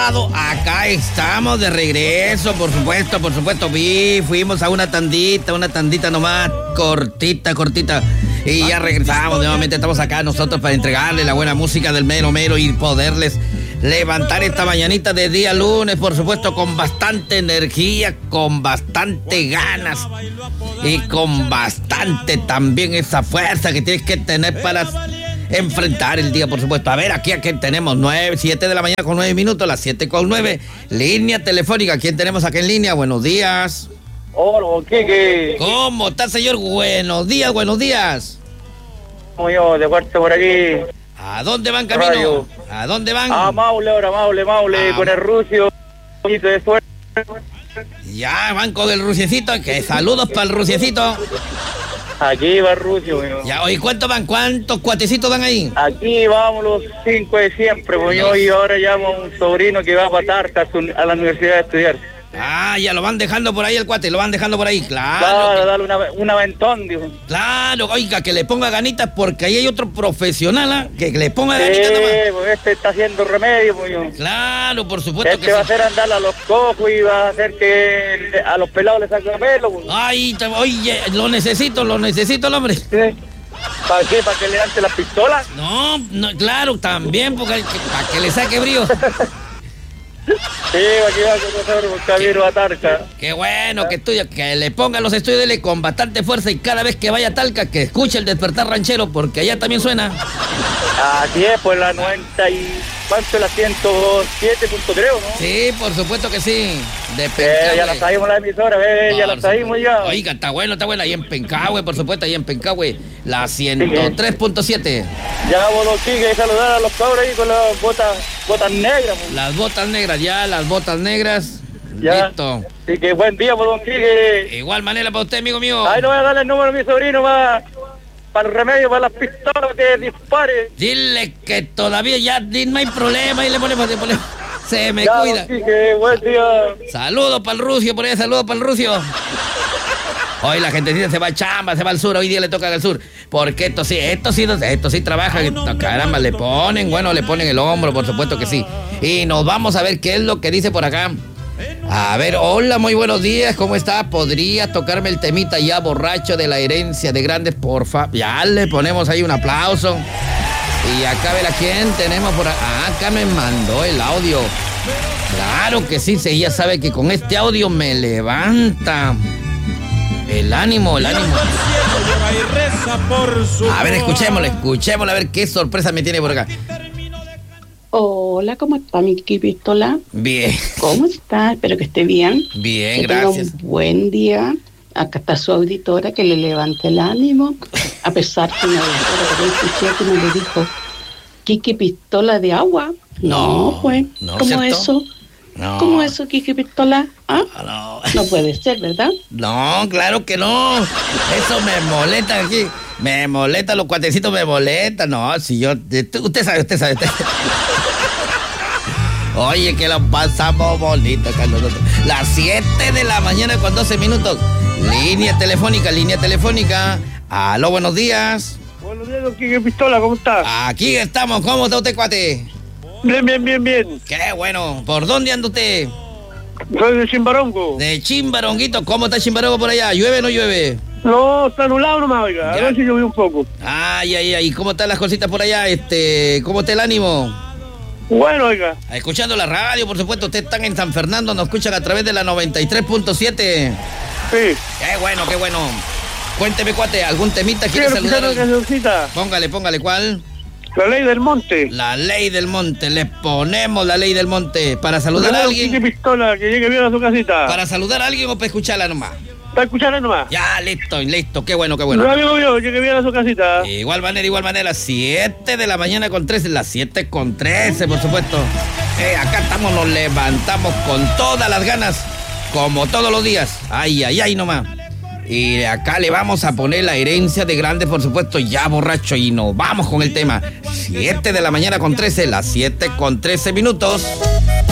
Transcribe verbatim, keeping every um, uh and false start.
sábado, acá estamos de regreso, por supuesto, por supuesto. Vi, fuimos a una tandita, una tandita nomás, cortita, cortita. Y ya regresamos, nuevamente estamos acá nosotros para entregarle la buena música del mero mero y poderles levantar esta mañanita de día lunes, por supuesto, con bastante energía, con bastante ganas y con bastante también esa fuerza que tienes que tener para enfrentar el día, por supuesto. A ver, aquí a quién tenemos, nueve, siete de la mañana con nueve minutos, las siete con nueve, línea telefónica. ¿Quién tenemos aquí en línea? Buenos días. Hola, ¿qué? ¿Cómo está, señor? Buenos días, buenos días. Como yo, de parte por aquí. ¿A dónde van camino? Radio. ¿A dónde van? A Maule ahora, Maule, Maule, Ah, con el Rucio. Un poquito de suerte. Ya, van con el ruciecito, que saludos para el ruciecito. Aquí va el Rucio, mío. Ya, oye, ¿cuántos van? ¿Cuántos cuatecitos van ahí? Aquí vamos los cinco de siempre, pues yo y ahora llamo a un sobrino que va para Tarca a, su- a la universidad a estudiar. Ah, ya lo van dejando por ahí el cuate, lo van dejando por ahí, claro. Claro, que- dale una, un aventón, dijo. Claro, oiga, que le ponga ganitas porque ahí hay otro profesional, ¿ah? Que le ponga Sí, ganitas nomás. pues este está haciendo remedio, pues yo. Claro, por supuesto Este que va a sí. hacer andar a los cojos y va a hacer que le- a los pelados les saque pelo, pues. Ay, te- oye, lo necesito, lo necesito el hombre. Sí. ¿Para qué? ¿Para que le lance las pistolas? No, no, claro, también, porque hay que- para que le saque brío. Sí, aquí va con nosotros, Cabiro a Tarca. Qué bueno que estudia, que le ponga los estudios dele con bastante fuerza y cada vez que vaya a Talca que escuche el despertar ranchero porque allá también suena. Así es, pues la noventa y... ¿Cuánto? La ciento siete punto tres, ¿no? Sí, por supuesto que sí. De Eh, Pencahue. ya la sabemos la emisora, eh, ya la Por sabemos supuesto. ya. Oiga, está bueno, está bueno. Ahí en Pencahue, por supuesto, ahí en Pencahue. La ciento tres punto siete. Ya vos, don Quique, saludar a los cabros ahí con las botas, botas negras. Pues. Las botas negras, ya, las botas negras. Ya. Listo. Así que buen día, pues, don Quique. Igual manera para usted, amigo mío. Ahí no voy a darle el número a mi sobrino para, para el remedio, para las pistolas que dispare. Dile que todavía ya no hay problema y le ponemos, le ponemos. Se me Ya, cuida. don Quique, buen día. Saludos para el Rucio, por ahí, saludos para el Rucio. Hoy la gentecita se va a chamba, se va al sur, hoy día le toca al sur. Porque esto sí, esto sí, esto sí trabaja, esto, caramba, le ponen, bueno, le ponen el hombro, por supuesto que sí. Y nos vamos a ver qué es lo que dice por acá. A ver, hola, muy buenos días, ¿cómo está? ¿Podría tocarme el temita ya borracho de la herencia de grandes, porfa? Ya le ponemos ahí un aplauso. Y acá, ver a quién tenemos por acá. Ah, acá me mandó el audio. Claro que sí, sí, ella sabe que con este audio me levanta el ánimo, el ánimo. A ver, escuchémosle, escuchémosle, a ver qué sorpresa me tiene por acá. Hola, ¿cómo está mi Pistola? Bien, ¿Cómo está? Espero que esté bien. bien, que tenga gracias. un buen día. Acá está su auditora que le levante el ánimo. A pesar que una auditora que yo escuché que me le dijo, Kiki Pistola de agua. No, No, pues. no, ¿Cómo ¿cierto? eso? No. ¿Cómo eso, Kiki Pistola? ¿Ah? No, No puede ser, ¿verdad? no, claro que no. Eso me molesta aquí. Me molesta, los cuatecitos me molestan. No, si yo. Usted sabe, usted sabe. Usted. Oye, que lo pasamos bonito acá nosotros. Las siete de la mañana con doce minutos. Línea telefónica, línea telefónica. Aló, buenos días. Buenos días, don Quique Pistola, ¿cómo está? Aquí estamos. ¿Cómo está usted, cuate? Bien, bien, bien, bien. Qué bueno. ¿Por dónde anda usted? Soy de Chimbarongo. De Chimbaronguito. ¿Cómo está Chimbarongo por allá? ¿Llueve o no llueve? No, está anulado nomás, oiga. Ya. A ver si llovió un poco. Ay, ay, ay. ¿Cómo están las cositas por allá? Este, ¿cómo está el ánimo? Bueno, oiga. Escuchando la radio, por supuesto. Ustedes están en San Fernando, nos escuchan a través de la noventa y tres punto siete. Sí. Qué bueno, qué bueno. Cuénteme, cuate, ¿algún temita quiere Quiero saludar? escuchar una cancioncita. Póngale, póngale, ¿cuál? La ley del monte. La ley del monte. Le ponemos la ley del monte. ¿Para saludar a Don Quique alguien? Pistola, que llegue bien a su casita. ¿Para saludar a alguien o para escucharla nomás? ¿Está escuchando nomás? Ya, listo, listo. Qué bueno, qué Un bueno. amigo mío, llegue bien a su casita. Igual manera, igual manera. siete de la mañana con trece. Las siete con trece, por supuesto. Eh, acá estamos, nos levantamos con todas las ganas. Como todos los días. Ay, ay, ay, nomás. Y acá le vamos a poner la herencia de grandes, por supuesto, ya borracho. Y nos vamos con el tema. siete de la mañana con trece, las siete con trece minutos.